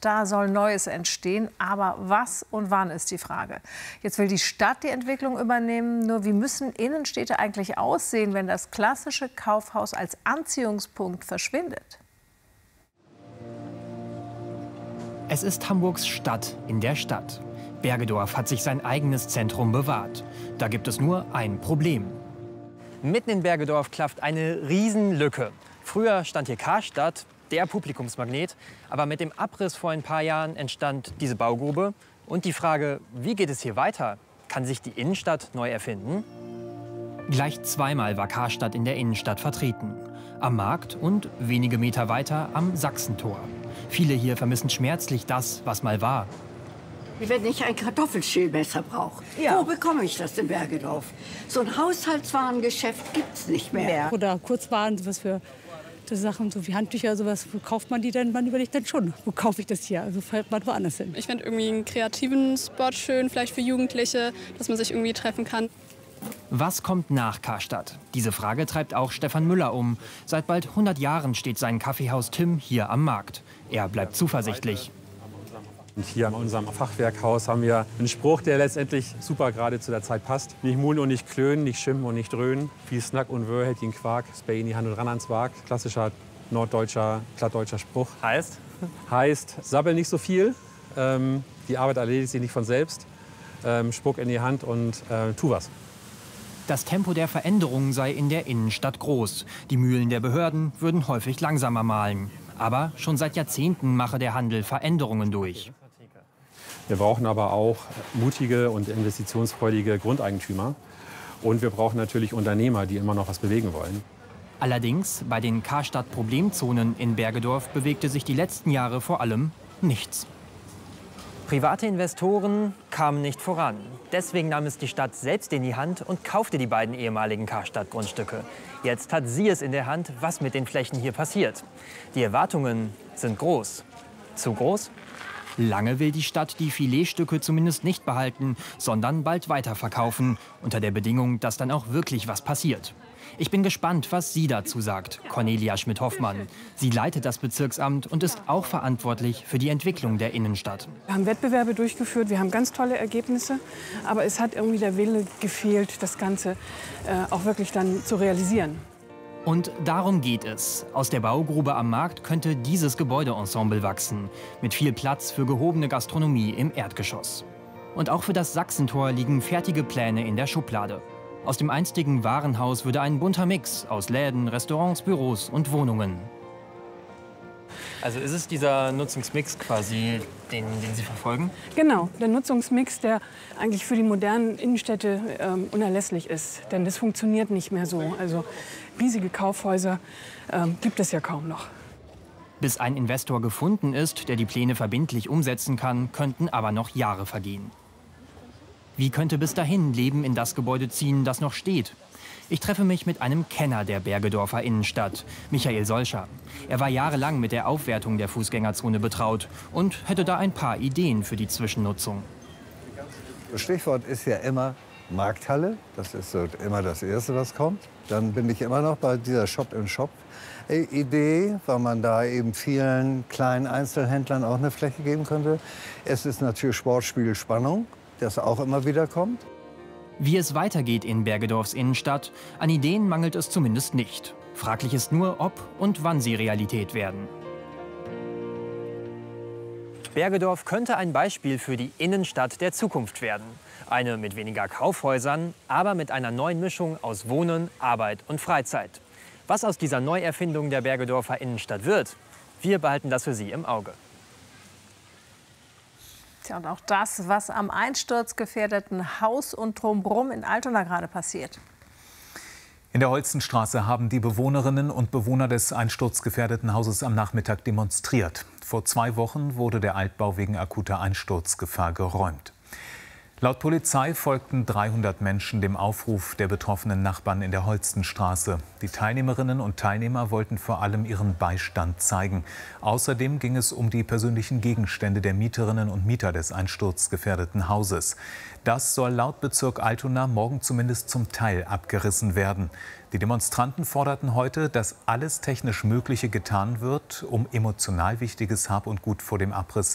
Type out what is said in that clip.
da soll Neues entstehen. Aber was und wann ist die Frage. Jetzt will die Stadt die Entwicklung übernehmen. Nur wie müssen Innenstädte eigentlich aussehen, wenn das klassische Kaufhaus als Anziehungspunkt verschwindet? Es ist Hamburgs Stadt in der Stadt. Bergedorf hat sich sein eigenes Zentrum bewahrt. Da gibt es nur ein Problem. Mitten in Bergedorf klafft eine Riesenlücke. Früher stand hier Karstadt, der Publikumsmagnet. Aber mit dem Abriss vor ein paar Jahren entstand diese Baugrube. Und die Frage, wie geht es hier weiter? Kann sich die Innenstadt neu erfinden? Gleich zweimal war Karstadt in der Innenstadt vertreten. Am Markt und wenige Meter weiter am Sachsentor. Viele hier vermissen schmerzlich das, was mal war. Wenn ich ein Kartoffelschälmesser brauche, wo bekomme ich das in Bergedorf? So ein Haushaltswarengeschäft gibt es nicht mehr. Oder Kurzwaren, sowas für Sachen, so wie Handtücher, sowas, wo kauft man die denn? Man überlegt dann schon, wo kaufe ich das hier? Also fällt man woanders hin. Ich finde irgendwie einen kreativen Spot schön, vielleicht für Jugendliche, dass man sich irgendwie treffen kann. Was kommt nach Karstadt? Diese Frage treibt auch Stefan Müller um. Seit bald 100 Jahren steht sein Kaffeehaus Tim hier am Markt. Er bleibt zuversichtlich. Und hier in unserem Fachwerkhaus haben wir einen Spruch, der letztendlich super gerade zu der Zeit passt. Nicht muhlen und nicht klönen, nicht schimpfen und nicht dröhnen. Wie Snack und Wör hält ihn Quark, Spay in die Hand und ran ans Wag. Klassischer norddeutscher, plattdeutscher Spruch. Heißt? Heißt, sabbel nicht so viel, die Arbeit erledigt sich nicht von selbst. Spuck in die Hand und tu was. Das Tempo der Veränderung sei in der Innenstadt groß. Die Mühlen der Behörden würden häufig langsamer mahlen. Aber schon seit Jahrzehnten mache der Handel Veränderungen durch. Wir brauchen aber auch mutige und investitionsfreudige Grundeigentümer. Und wir brauchen natürlich Unternehmer, die immer noch was bewegen wollen. Allerdings, bei den Karstadt-Problemzonen in Bergedorf bewegte sich die letzten Jahre vor allem nichts. Private Investoren kamen nicht voran. Deswegen nahm es die Stadt selbst in die Hand und kaufte die beiden ehemaligen Karstadt-Grundstücke. Jetzt hat sie es in der Hand, was mit den Flächen hier passiert. Die Erwartungen sind groß. Zu groß? Lange will die Stadt die Filetstücke zumindest nicht behalten, sondern bald weiterverkaufen, unter der Bedingung, dass dann auch wirklich was passiert. Ich bin gespannt, was sie dazu sagt, Cornelia Schmidt-Hoffmann. Sie leitet das Bezirksamt und ist auch verantwortlich für die Entwicklung der Innenstadt. Wir haben Wettbewerbe durchgeführt, wir haben ganz tolle Ergebnisse, aber es hat irgendwie der Wille gefehlt, das Ganze auch wirklich dann zu realisieren. Und darum geht es. Aus der Baugrube am Markt könnte dieses Gebäudeensemble wachsen, mit viel Platz für gehobene Gastronomie im Erdgeschoss. Und auch für das Sachsentor liegen fertige Pläne in der Schublade. Aus dem einstigen Warenhaus würde ein bunter Mix aus Läden, Restaurants, Büros und Wohnungen. Also ist es dieser Nutzungsmix quasi, den Sie verfolgen? Genau, der Nutzungsmix, der eigentlich für die modernen Innenstädte unerlässlich ist. Denn das funktioniert nicht mehr so. Also riesige Kaufhäuser gibt es ja kaum noch. Bis ein Investor gefunden ist, der die Pläne verbindlich umsetzen kann, könnten aber noch Jahre vergehen. Wie könnte bis dahin Leben in das Gebäude ziehen, das noch steht? Ich treffe mich mit einem Kenner der Bergedorfer Innenstadt, Michael Solscher. Er war jahrelang mit der Aufwertung der Fußgängerzone betraut und hätte da ein paar Ideen für die Zwischennutzung. Das Stichwort ist ja immer Markthalle. Das ist so immer das Erste, was kommt. Dann bin ich immer noch bei dieser Shop-in-Shop-Idee, weil man da eben vielen kleinen Einzelhändlern auch eine Fläche geben könnte. Es ist natürlich Sportspiel Spannung, das auch immer wieder kommt. Wie es weitergeht in Bergedorfs Innenstadt, an Ideen mangelt es zumindest nicht. Fraglich ist nur, ob und wann sie Realität werden. Bergedorf könnte ein Beispiel für die Innenstadt der Zukunft werden. Eine mit weniger Kaufhäusern, aber mit einer neuen Mischung aus Wohnen, Arbeit und Freizeit. Was aus dieser Neuerfindung der Bergedorfer Innenstadt wird, wir behalten das für Sie im Auge. Tja, und auch das, was am einsturzgefährdeten Haus und drumherum in Altona gerade passiert. In der Holstenstraße haben die Bewohnerinnen und Bewohner des einsturzgefährdeten Hauses am Nachmittag demonstriert. Vor 2 Wochen wurde der Altbau wegen akuter Einsturzgefahr geräumt. Laut Polizei folgten 300 Menschen dem Aufruf der betroffenen Nachbarn in der Holstenstraße. Die Teilnehmerinnen und Teilnehmer wollten vor allem ihren Beistand zeigen. Außerdem ging es um die persönlichen Gegenstände der Mieterinnen und Mieter des einsturzgefährdeten Hauses. Das soll laut Bezirk Altona morgen zumindest zum Teil abgerissen werden. Die Demonstranten forderten heute, dass alles technisch Mögliche getan wird, um emotional wichtiges Hab und Gut vor dem Abriss